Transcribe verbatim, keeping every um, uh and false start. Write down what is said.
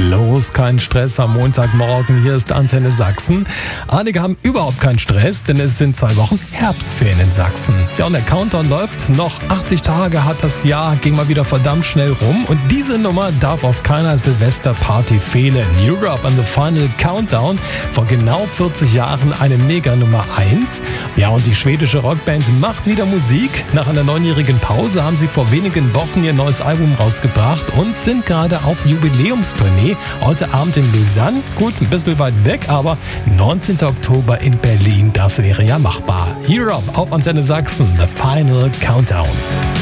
Bloß kein Stress am Montagmorgen. Hier ist Antenne Sachsen. Einige haben überhaupt keinen Stress, denn es sind zwei Wochen Herbstferien in Sachsen. Ja, und der Countdown läuft. Noch achtzig Tage hat das Jahr, ging mal wieder verdammt schnell rum. Und diese Nummer darf auf keiner Silvesterparty fehlen. Europe and the Final Countdown. Vor genau vierzig Jahren eine Mega Nummer eins. Ja, und die schwedische Rockband macht wieder Musik. Nach einer neunjährigen Pause haben sie vor wenigen Wochen ihr neues Album rausgebracht und sind gerade auf Jubiläumstournee. Heute Abend in Lausanne, gut, ein bisschen weit weg, aber neunzehnten Oktober in Berlin, das wäre ja machbar. Europe auf Antenne Sachsen, The Final Countdown.